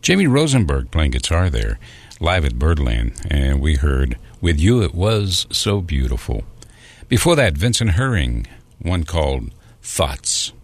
Jamie Rosenberg playing guitar there, live at Birdland, and we heard With You It Was So Beautiful. Before that, Vincent Herring, one called Thoughts.